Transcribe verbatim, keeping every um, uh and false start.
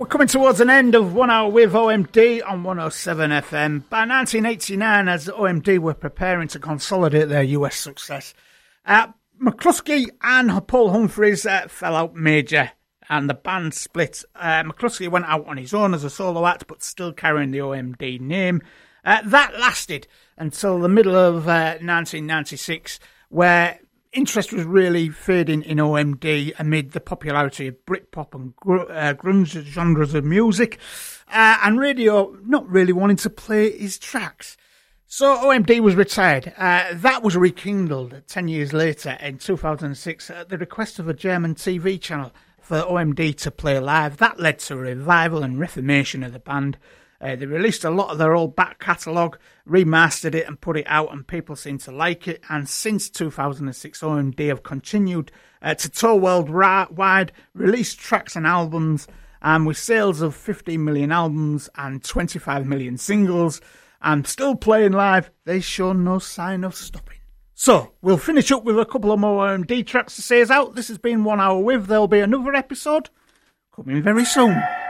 We're coming towards an end of One Hour with O M D on one oh seven F M. By nineteen eighty-nine, as O M D were preparing to consolidate their U S success, uh, McCluskey and Paul Humphries uh, fell out major, and the band split. Uh, McCluskey went out on his own as a solo act, but still carrying the O M D name. Uh, that lasted until the middle of uh, nineteen ninety-six, where interest was really fading in O M D amid the popularity of Britpop and gr- uh, grunge genres of music, uh, and radio not really wanting to play his tracks. So O M D was retired. Uh, that was rekindled ten years later in two thousand six at the request of a German T V channel for O M D to play live. That led to a revival and reformation of the band. Uh, they released a lot of their old back catalogue, remastered it and put it out, and people seem to like it. And since two thousand six, O M D have continued uh, to tour worldwide, release tracks and albums, and with sales of fifteen million albums and twenty-five million singles, and still playing live, they show no sign of stopping. So, we'll finish up with a couple of more O M D tracks to say us out. This has been One Hour With. There'll be another episode coming very soon.